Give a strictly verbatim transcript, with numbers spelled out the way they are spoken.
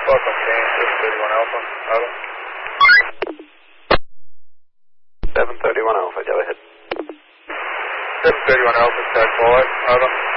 Welcome, James, seven thirty-one Alpha, over. seven thirty-one Alpha, go ahead. seven thirty-one Alpha, tag five, over.